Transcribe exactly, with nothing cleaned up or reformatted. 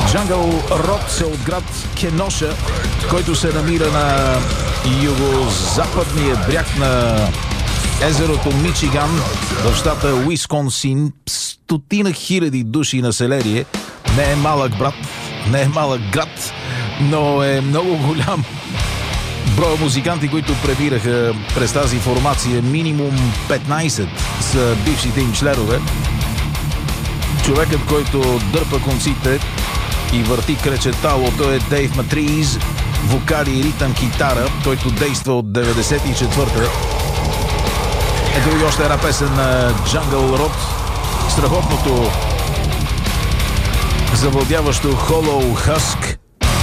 Джангъл Рот е от град Кеноша, който се намира на югозападния бряг на езерото Мичиган в щата Уисконсин. Стотина хиляди души население. Не е малък брат, не е малък град, но е много голям. Броя музиканти, които пребираха през тази формация, минимум петнайсет са бившите им членове. Човекът, който дърпа конците и върти кречеталото, е Дейв Матриз, вокали и ритъм китара, който действа от деветдесет и четвърта. Ето и още една песен на Джангъл Рот, страхотното завладяващо Hollow Husk.